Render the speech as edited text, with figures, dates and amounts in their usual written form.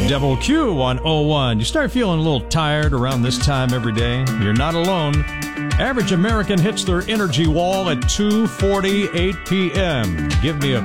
Double Q on O1. You start feeling a little tired around this time every day? You're not alone. Average American hits their energy wall at 2:48 p.m. Give me a